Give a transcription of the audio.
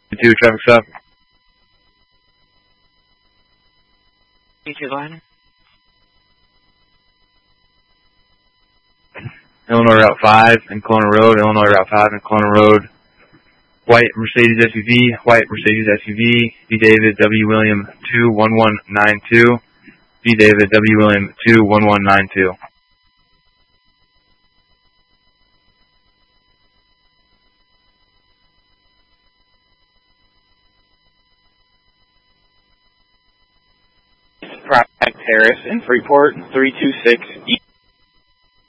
2, traffic stop. P2 line. Illinois Route 5 and Kelowna Road, Illinois Route 5 and Kelowna Road. White Mercedes SUV, V. David W. William 21192. V. David W. William 21192. Prospect Terrace in Freeport, 326